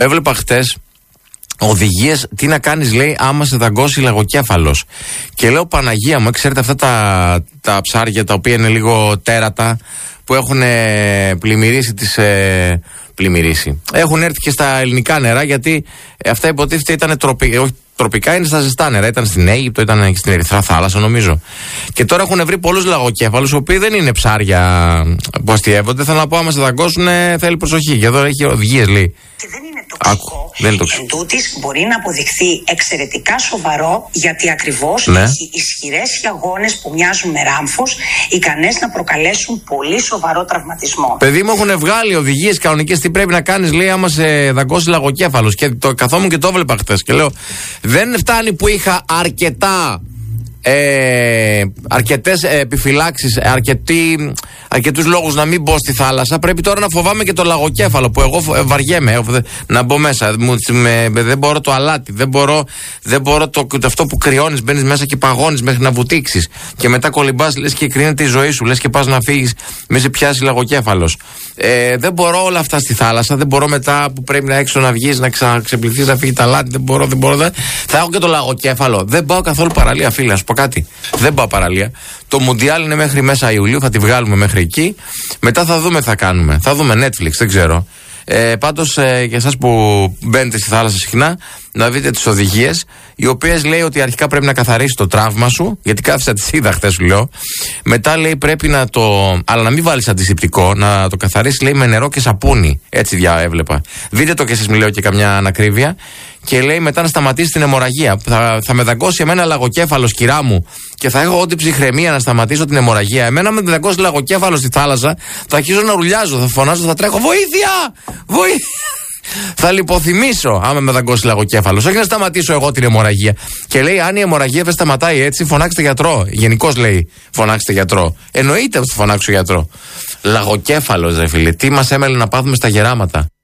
Έβλεπα χτες οδηγίες τι να κάνεις, λέει, άμα σε δαγκώσει λαγοκέφαλος. Και λέω, Παναγία μου, ξέρετε αυτά τα ψάρια τα οποία είναι λίγο τέρατα, που έχουν πλημμυρίσει πλημμυρίσει. Έχουν έρθει και στα ελληνικά νερά, γιατί αυτά υποτίθεται ήταν τροπικά, είναι στα ζεστά νερά. Ήταν στην Αίγυπτο, ήταν και στην Ερυθρά Θάλασσα, νομίζω. Και τώρα έχουν βρει πολλούς λαγοκέφαλους, οι οποίοι δεν είναι ψάρια που αστιεύονται. Θέλω να πω, άμα σε δαγκώσουν, θέλει προσοχή. Και εδώ έχει οδηγίες, λέει. Και δεν είναι τοξικό. Εν τούτης μπορεί να αποδειχθεί εξαιρετικά σοβαρό, γιατί ακριβώς έχει ισχυρές χιαγώνες που μοιάζουν με ράμφους, ικανές να προκαλέσουν πολύ σοβαρό τραυματισμό. Παιδί μου, έχουν βγάλει οδηγίες κανονικές τι πρέπει να κάνεις, λέει, άμα σε δαγκώσει λαγοκέφαλος. Και καθόμουν και το έβλεπα χτες και λέω, δεν φτάνει που είχα αρκετές επιφυλάξεις, αρκετούς λόγους να μην μπω στη θάλασσα. Πρέπει τώρα να φοβάμαι και το λαγοκέφαλο, που εγώ βαριέμαι να μπω μέσα. Δεν μπορώ το αλάτι, δεν μπορώ αυτό που κρυώνεις, μπαίνεις μέσα και παγώνεις μέχρι να βουτήξεις. Και μετά κολυμπάς, λες και κρίνεται η ζωή σου, λες και πας να φύγεις, μη σε πιάσει λαγοκέφαλος. Δεν μπορώ όλα αυτά στη θάλασσα. Δεν μπορώ μετά που πρέπει να έξω να βγεις, να ξεπληθείς, να φύγει τα αλάτι. Δεν μπορώ. Θα έχω και το λαγοκέφαλο. Δεν πάω καθόλου παραλία, φίλε, να σου πω κάτι. Δεν πάω παραλία. Το Μουντιάλ είναι μέχρι μέσα Ιουλίου, θα τη βγάλουμε μέχρι εκεί. Μετά θα δούμε τι θα κάνουμε. Θα δούμε Netflix, δεν ξέρω. Πάντως για εσάς που μπαίνετε στη θάλασσα συχνά, να δείτε τις οδηγίες, οι οποίες λέει ότι αρχικά πρέπει να καθαρίσεις το τραύμα σου, γιατί κάθισα τις είδα χτες, σου λέω. Μετά λέει πρέπει να αλλά να μην βάλεις αντισηπτικό, να το καθαρίσεις, λέει, με νερό και σαπούνι. Έτσι έβλεπα. Δείτε το και εσείς, μιλάω και καμιά ανακρίβεια. Και λέει μετά να σταματήσει την αιμορραγία. Θα με δαγκώσει εμένα λαγοκέφαλος, κυρά μου, και θα έχω ό,τι ψυχραιμία να σταματήσω την αιμορραγία. Εμένα με δαγκώσει λαγοκέφαλος στη θάλασσα, θα αρχίσω να ρουλιάζω, θα φωνάζω, θα τρέχω. Βοήθεια! Βοήθεια! Θα λιποθυμίσω άμα με δαγκώσει λαγοκέφαλος. Όχι να σταματήσω εγώ την αιμορραγία. Και λέει, αν η αιμορραγία δεν σταματάει έτσι, φωνάξτε γιατρό. Γενικώς λέει, φωνάξτε γιατρό. Εννοείται ότι θα φωνάξω γιατρό. Λαγοκέφαλος, ρε φίλε. Τι μας έμελε να πάθουμε στα γεράματα.